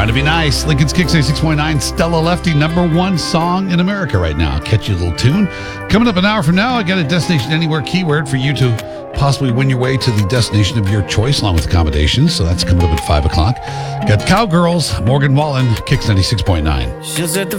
to be nice. Lincoln's Kicks 86.9, Stella Lefty, #1 song in America right now. Catchy little tune. Coming up an hour from now, I got a Destination Anywhere keyword for you to possibly win your way to the destination of your choice along with accommodations. So that's coming up at 5 o'clock. Got Cowgirls, Morgan Wallen, Kicks 96.9. She's at the